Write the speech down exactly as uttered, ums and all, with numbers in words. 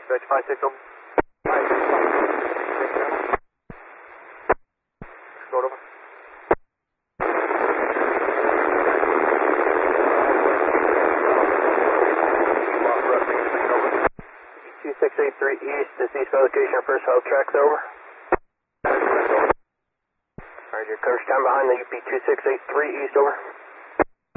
Dispatch five six over. Go over. two six eight three East, this eastbound location, our first held tracks over. Alright, your cover stand behind the U P two six eight three East over.